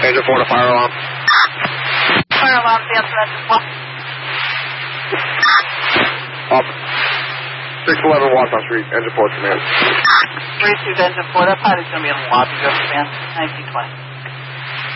Engine 4 to fire alarm. Fire alarm, answer engine 4. Up. 611 Wausau Street, engine 4 command. Received engine 4. That pilot's going to be in the lobby, go command. 1920.